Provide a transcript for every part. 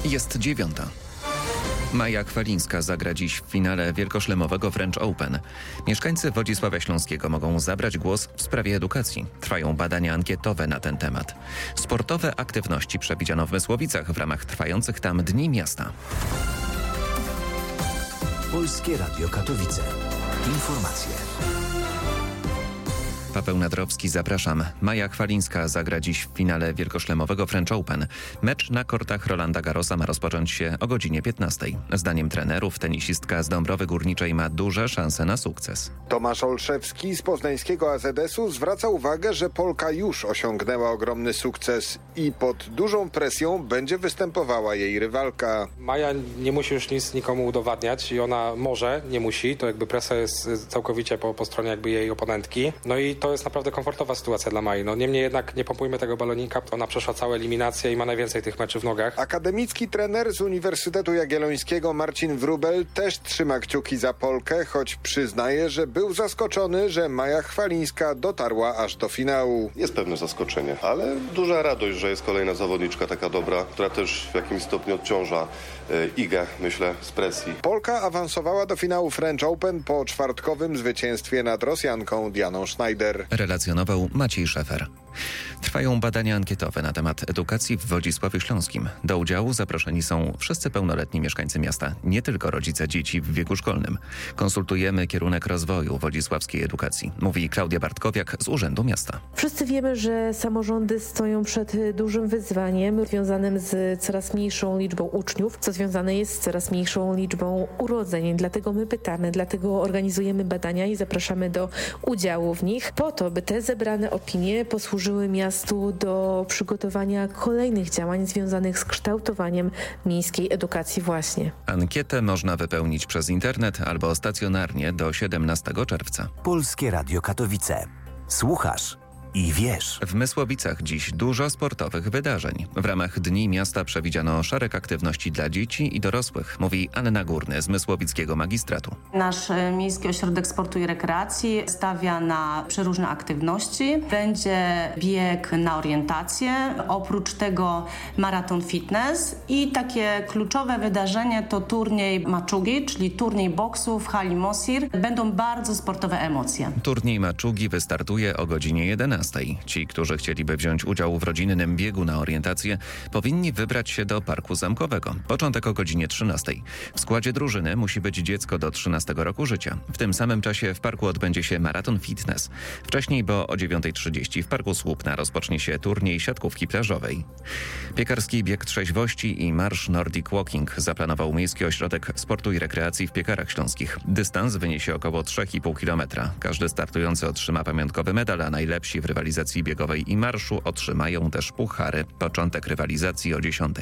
Jest 9. Maja Chwalińska zagra dziś w finale wielkoszlemowego French Open. Mieszkańcy Wodzisławia Śląskiego mogą zabrać głos w sprawie edukacji. Trwają badania ankietowe na ten temat. Sportowe aktywności przewidziano w Mysłowicach w ramach trwających tam Dni Miasta. Polskie Radio Katowice. Informacje. Paweł Nadrowski, zapraszam. Maja Chwalińska zagra dziś w finale wielkoszlemowego French Open. Mecz na kortach Rolanda Garrosa ma rozpocząć się o godzinie 15. Zdaniem trenerów tenisistka z Dąbrowy Górniczej ma duże szanse na sukces. Tomasz Olszewski z poznańskiego AZS-u zwraca uwagę, że Polka już osiągnęła ogromny sukces i pod dużą presją będzie występowała jej rywalka. Maja nie musi już nic nikomu udowadniać i ona może, nie musi. To jakby presja jest całkowicie po stronie jakby jej oponentki. No i to jest naprawdę komfortowa sytuacja dla Mai. No niemniej jednak nie pompujmy tego balonika. Ona przeszła całe eliminacje i ma najwięcej tych meczów w nogach. Akademicki trener z Uniwersytetu Jagiellońskiego Marcin Wróbel też trzyma kciuki za Polkę, choć przyznaje, że był zaskoczony, że Maja Chwalińska dotarła aż do finału. Jest pewne zaskoczenie, ale duża radość, że jest kolejna zawodniczka taka dobra, która też w jakimś stopniu odciąża Igę, myślę, z presji. Polka awansowała do finału French Open po czwartkowym zwycięstwie nad Rosjanką Dianą Schneider. Relacjonował Maciej Szefer. Trwają badania ankietowe na temat edukacji w Wodzisławiu Śląskim. Do udziału zaproszeni są wszyscy pełnoletni mieszkańcy miasta, nie tylko rodzice dzieci w wieku szkolnym. Konsultujemy kierunek rozwoju wodzisławskiej edukacji, mówi Klaudia Bartkowiak z Urzędu Miasta. Wszyscy wiemy, że samorządy stoją przed dużym wyzwaniem związanym z coraz mniejszą liczbą uczniów, co związane jest z coraz mniejszą liczbą urodzeń. Dlatego my pytamy, dlatego organizujemy badania i zapraszamy do udziału w nich, po to, by te zebrane opinie posłużyły miastu do przygotowania kolejnych działań związanych z kształtowaniem miejskiej edukacji właśnie. Ankietę można wypełnić przez internet albo stacjonarnie do 17 czerwca. Polskie Radio Katowice. Słuchasz i wiesz. W Mysłowicach dziś dużo sportowych wydarzeń. W ramach Dni Miasta przewidziano szereg aktywności dla dzieci i dorosłych, mówi Anna Górny z Mysłowickiego Magistratu. Nasz Miejski Ośrodek Sportu i Rekreacji stawia na przeróżne aktywności. Będzie bieg na orientację, oprócz tego maraton fitness i takie kluczowe wydarzenie to turniej maczugi, czyli turniej boksu w hali Mosir. Będą bardzo sportowe emocje. Turniej maczugi wystartuje o godzinie 11. Ci, którzy chcieliby wziąć udział w rodzinnym biegu na orientację, powinni wybrać się do Parku Zamkowego. Początek o godzinie 13. W składzie drużyny musi być dziecko do 13 roku życia. W tym samym czasie w parku odbędzie się maraton fitness. Wcześniej, bo o 9:30 w Parku Słupna rozpocznie się turniej siatkówki plażowej. Piekarski bieg trzeźwości i marsz Nordic Walking zaplanował Miejski Ośrodek Sportu i Rekreacji w Piekarach Śląskich. Dystans wyniesie około 3,5 km. Każdy startujący otrzyma pamiątkowy medal, a najlepsi w rywalizacji biegowej i marszu otrzymają też puchary. Początek rywalizacji o 10:00.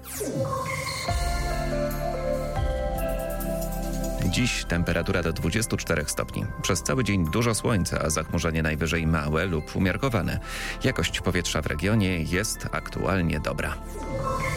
Dziś temperatura do 24 stopni. Przez cały dzień dużo słońca, a zachmurzenie najwyżej małe lub umiarkowane. Jakość powietrza w regionie jest aktualnie dobra.